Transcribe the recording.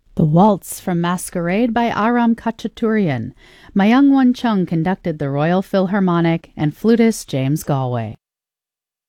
The Waltz from Masquerade by Aram Khachaturian. Myung Won Chung conducted the Royal Philharmonic and flutist James Galway.